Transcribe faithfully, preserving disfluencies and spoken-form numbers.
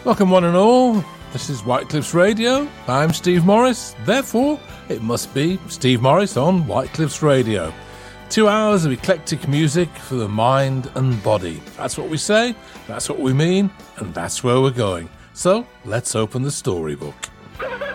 Welcome one and all. This is Whitecliffs Radio. I'm Steve Morris. Therefore, it must be Steve Morris on Whitecliffs Radio. Two hours of eclectic music for the mind and body. That's what we say, that's what we mean, and that's where we're going. So, let's open the storybook.